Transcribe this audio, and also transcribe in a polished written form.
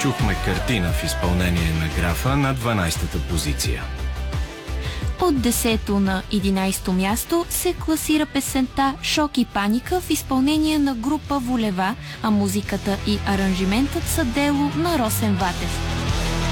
чухме Картина в изпълнение на Графа на 12-та позиция. От 10-то на 11-то място се класира песента "Шок и паника" в изпълнение на група Волева, а музиката и аранжиментът са дело на Росен Ватев.